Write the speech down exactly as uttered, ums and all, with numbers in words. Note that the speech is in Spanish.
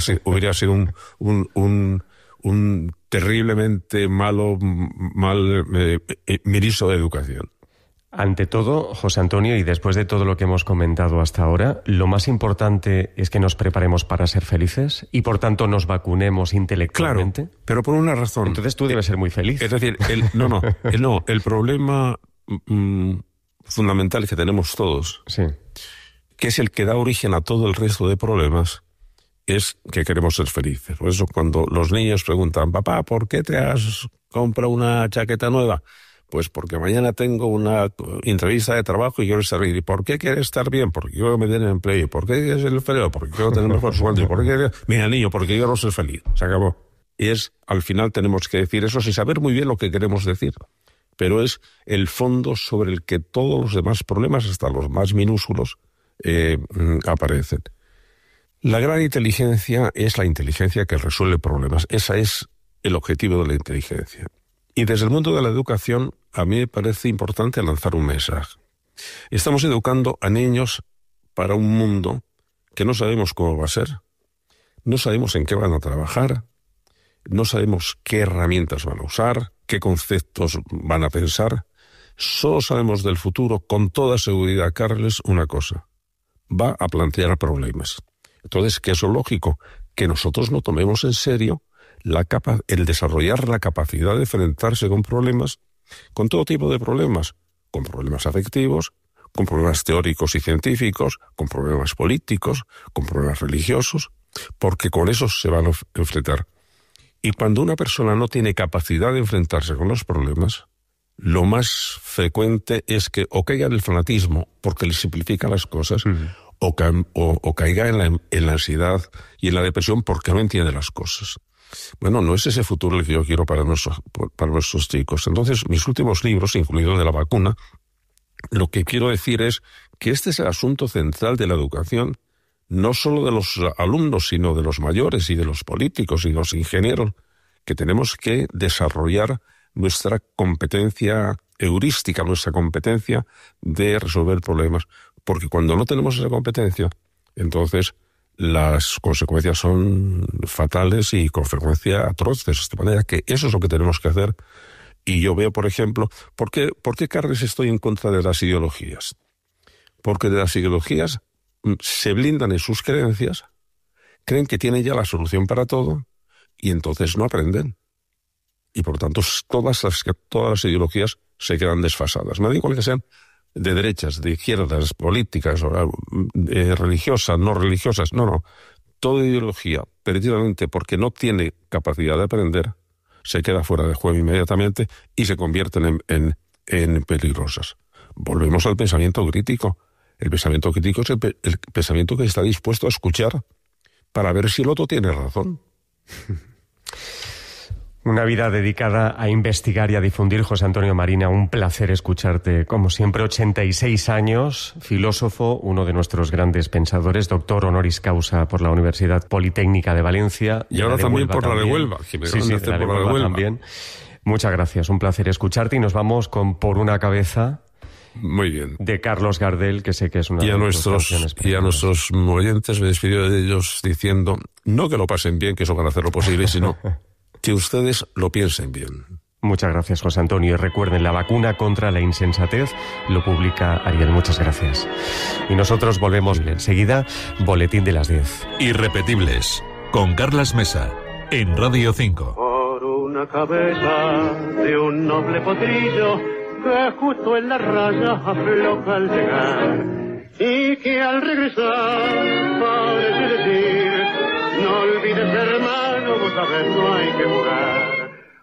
hubiera sido un, un, un, un terriblemente malo, mal eh, eh, ministro de Educación. Ante todo, José Antonio, y después de todo lo que hemos comentado hasta ahora, lo más importante es que nos preparemos para ser felices y, por tanto, nos vacunemos intelectualmente. Claro, pero por una razón. Entonces tú debes ser muy feliz. Es decir, el, no, no, el, no, el problema mm, fundamental que tenemos todos, sí, que es el que da origen a todo el resto de problemas, es que queremos ser felices. Por eso cuando los niños preguntan, papá, ¿por qué te has comprado una chaqueta nueva? Pues porque mañana tengo una entrevista de trabajo y quiero estar bien. ¿Y por qué quieres estar bien? Porque quiero meter en empleo. ¿Por qué quieres ser el feliz? Porque quiero tener mejor sueldo. ¿Y por qué quieres... Mira, niño, porque quiero ser feliz. Se acabó. Y es, al final tenemos que decir eso sin saber muy bien lo que queremos decir. Pero es el fondo sobre el que todos los demás problemas, hasta los más minúsculos, eh, aparecen. La gran inteligencia es la inteligencia que resuelve problemas. Ese es el objetivo de la inteligencia. Y desde el mundo de la educación, a mí me parece importante lanzar un mensaje. Estamos educando a niños para un mundo que no sabemos cómo va a ser, no sabemos en qué van a trabajar, no sabemos qué herramientas van a usar, qué conceptos van a pensar. Solo sabemos del futuro con toda seguridad, Carles, una cosa: va a plantear problemas. Entonces, ¿qué es lo lógico? Que nosotros no tomemos en serio La capa, el desarrollar la capacidad de enfrentarse con problemas, con todo tipo de problemas, con problemas afectivos, con problemas teóricos y científicos, con problemas políticos, con problemas religiosos, porque con esos se van a enfrentar. Y cuando una persona no tiene capacidad de enfrentarse con los problemas, lo más frecuente es que o caiga en el fanatismo, porque le simplifica las cosas, uh-huh. o, ca o, o caiga en la, en la ansiedad y en la depresión porque no entiende las cosas. Bueno, no es ese futuro el que yo quiero para nuestros, para nuestros chicos. Entonces, mis últimos libros, incluido el de la vacuna, lo que quiero decir es que este es el asunto central de la educación, no solo de los alumnos, sino de los mayores y de los políticos y de los ingenieros, que tenemos que desarrollar nuestra competencia heurística, nuestra competencia de resolver problemas. Porque cuando no tenemos esa competencia, entonces las consecuencias son fatales y con frecuencia atroces. De manera que eso es lo que tenemos que hacer. Y yo veo, por ejemplo, ¿por qué, por qué Carles, estoy en contra de las ideologías? Porque de las ideologías se blindan en sus creencias, creen que tienen ya la solución para todo y entonces no aprenden. Y por tanto todas las, todas las ideologías se quedan desfasadas. Me da igual que sean de derechas, de izquierdas, políticas, eh, religiosas, no religiosas, no, no. Toda ideología, precisamente porque no tiene capacidad de aprender, se queda fuera de juego inmediatamente y se convierten en, en, en peligrosas. Volvemos al pensamiento crítico. El pensamiento crítico es el, pe el pensamiento que está dispuesto a escuchar para ver si el otro tiene razón. Una vida dedicada a investigar y a difundir. José Antonio Marina, un placer escucharte. Como siempre, ochenta y seis años, filósofo, uno de nuestros grandes pensadores, doctor honoris causa por la Universidad Politécnica de Valencia. Y ahora también por la de Huelva. Sí, sí, de la de Huelva también. Muchas gracias, un placer escucharte y nos vamos con Por una cabeza. Muy bien. De Carlos Gardel, que sé que es una y a de nuestros Y a nuestros oyentes me despido de ellos diciendo, no que lo pasen bien, que eso van a hacer lo posible, sino que ustedes lo piensen bien. Muchas gracias, José Antonio. Y recuerden, la vacuna contra la insensatez lo publica Ariel. Muchas gracias. Y nosotros volvemos enseguida, Boletín de las diez. Irrepetibles, con Carlas Mesa, en Radio cinco. Por una cabeza de un noble potrillo que justo en la raya afloja al llegar y que al regresar parece decir: no olvides, hermano, vos sabés, no hay que jugar.